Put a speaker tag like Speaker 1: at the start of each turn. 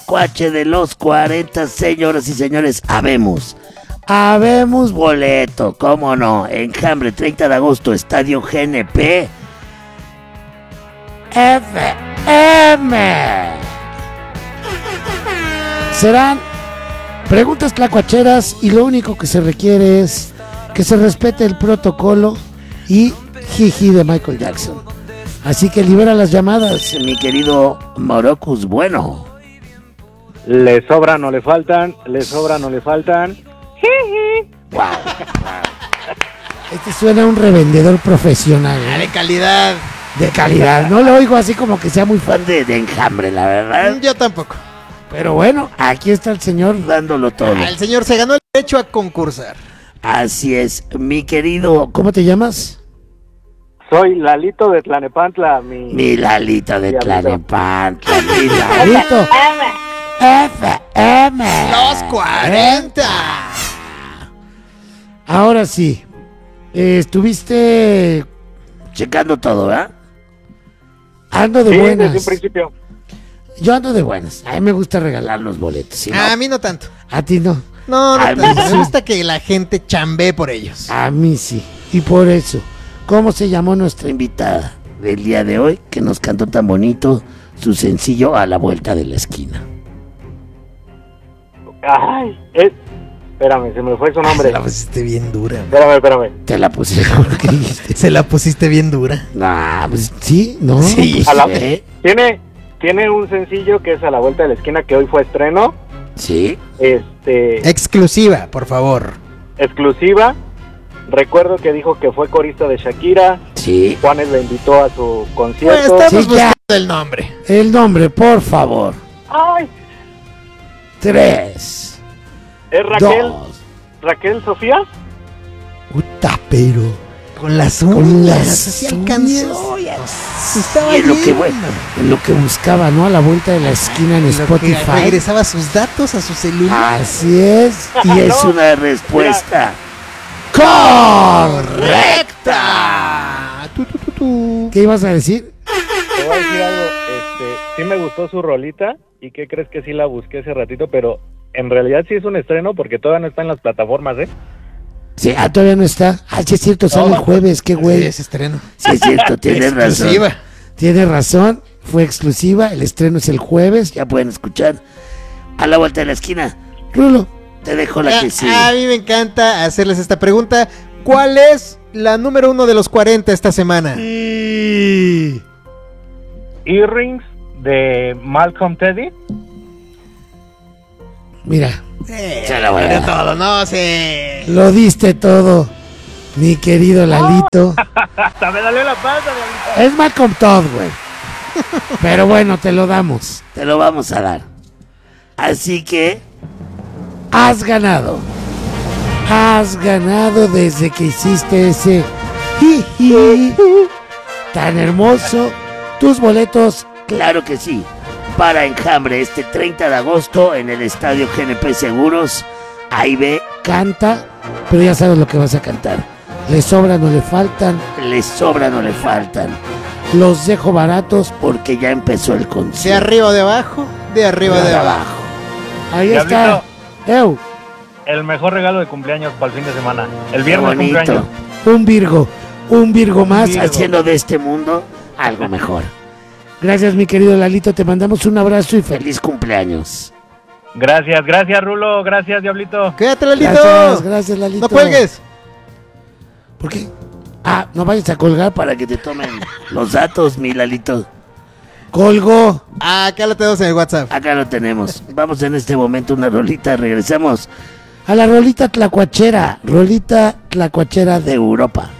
Speaker 1: tlacuache de los 40, señoras y señores. Habemos boleto, cómo no. Enjambre, 30 de agosto, Estadio GNP FM. Serán preguntas tlacuacheras y lo único que se requiere es que se respete el protocolo y jiji de Michael Jackson. Así que libera las llamadas, mi querido Morocus Bueno.
Speaker 2: Le sobran o le faltan, le sobran o le faltan.
Speaker 1: Wow. Este suena a un revendedor profesional, ¿eh?
Speaker 3: De calidad.
Speaker 1: De calidad. No lo oigo así como que sea muy fan de Enjambre, la verdad.
Speaker 3: Yo tampoco.
Speaker 1: Pero bueno, aquí está el señor dándolo todo.
Speaker 3: El señor se ganó el derecho a concursar.
Speaker 1: Así es, mi querido. ¿Cómo te llamas?
Speaker 2: Soy Lalito de Tlanepantla,
Speaker 1: Mi Lalito de Tlanepantla, mi Lalito. FM.
Speaker 3: Los 40.
Speaker 1: Ahora sí. Estuviste checando todo, ¿verdad? Ando de buenas.
Speaker 2: Desde un principio.
Speaker 1: Yo ando de buenas. A mí me gusta regalar los boletos. ¿Sí, no?
Speaker 3: A mí no tanto.
Speaker 1: A ti no.
Speaker 3: No
Speaker 1: A mí
Speaker 3: tanto.
Speaker 1: sí.
Speaker 3: Me gusta que la gente chambee por ellos.
Speaker 1: A mí sí. Y por eso, ¿cómo se llamó nuestra invitada del día de hoy que nos cantó tan bonito su sencillo A la vuelta de la esquina?
Speaker 2: Ay, espérame, se me fue su nombre.
Speaker 3: Se la pusiste bien dura.
Speaker 2: Espérame.
Speaker 1: Te la puse mejor que dijiste.
Speaker 3: Se la pusiste bien dura.
Speaker 1: Nah, pues sí, no.
Speaker 3: Sí.
Speaker 1: Pues,
Speaker 2: Tiene un sencillo que es A la vuelta de la esquina, que hoy fue estreno.
Speaker 1: Sí.
Speaker 3: Exclusiva, por favor.
Speaker 2: Exclusiva. Recuerdo que dijo que fue corista de Shakira.
Speaker 1: Sí.
Speaker 2: Juanes le invitó a su
Speaker 3: Pues
Speaker 2: concierto.
Speaker 3: estamos
Speaker 1: Sí, ya.
Speaker 3: buscando el nombre.
Speaker 1: El nombre, por favor.
Speaker 2: Ay,
Speaker 1: 3,
Speaker 2: es
Speaker 1: 2.
Speaker 2: Raquel Sofía.
Speaker 1: Puta, pero.
Speaker 3: Con las
Speaker 1: Con
Speaker 3: uñas.
Speaker 1: las
Speaker 3: Así alcanzó. Estaba
Speaker 1: Y en lo que,
Speaker 3: lleno.
Speaker 1: bueno, en lo que buscaba, ¿no? A la vuelta de la esquina en
Speaker 3: Lo que
Speaker 1: Spotify.
Speaker 3: regresaba sus datos a su celular.
Speaker 1: Así es. Y es
Speaker 2: No.
Speaker 1: una respuesta correcta. ¿Qué ibas a decir?
Speaker 2: Te voy a decir algo. Sí me gustó su rolita. ¿Y qué crees que sí la busqué hace ratito? Pero en realidad sí es un estreno porque todavía no está en las plataformas, ¿eh?
Speaker 1: Sí, todavía no está. Sí es cierto, sale el jueves, qué
Speaker 3: Sí,
Speaker 1: güey.
Speaker 3: es estreno.
Speaker 1: Sí es cierto, tienes razón.
Speaker 3: Exclusiva.
Speaker 1: Tienes razón, fue exclusiva, el estreno es el jueves, ya pueden escuchar A la vuelta de la esquina. Rulo, te dejo la que sigue.
Speaker 3: A mí me encanta hacerles esta pregunta. ¿Cuál es la número 1 de los 40 esta semana?
Speaker 2: Earrings de Malcolm Teddy.
Speaker 1: Mira, se la voy a
Speaker 3: de
Speaker 1: dar.
Speaker 3: todo, no sé.
Speaker 1: Lo diste todo, mi querido Lalito.
Speaker 2: Hasta me dale la panza, Lalito.
Speaker 1: Es Malcolm Todd, güey. Pero bueno, te lo damos. Te lo vamos a dar. Así que has ganado. Has ganado desde que hiciste ese jiji tan hermoso. Tus boletos, claro que sí, para Enjambre este 30 de agosto en el Estadio GNP Seguros. Ahí ve, canta, pero ya sabes lo que vas a cantar. Le sobran o le faltan, le sobran o le faltan. Los dejo baratos porque ya empezó el
Speaker 3: De
Speaker 1: concierto.
Speaker 3: arriba o de abajo, de arriba o de abajo.
Speaker 1: Ahí
Speaker 2: Diablito.
Speaker 1: está.
Speaker 2: El mejor regalo de cumpleaños para el fin de semana. El
Speaker 1: Qué
Speaker 2: viernes
Speaker 1: bonito.
Speaker 2: cumpleaños.
Speaker 1: Un Virgo más
Speaker 2: Virgo.
Speaker 1: haciendo de este mundo algo mejor. Gracias, mi querido Lalito. Te mandamos un abrazo y feliz cumpleaños.
Speaker 2: Gracias, Rulo. Gracias, Diablito.
Speaker 3: Cuídate, Lalito.
Speaker 1: Gracias, Lalito.
Speaker 3: No cuelgues.
Speaker 1: ¿Por qué? No vayas a colgar para que te tomen los datos, mi Lalito. Colgo.
Speaker 3: Acá lo tenemos en el WhatsApp.
Speaker 1: Acá lo tenemos. Vamos en este momento una rolita. Regresamos a la rolita tlacuachera. Rolita tlacuachera de Europa.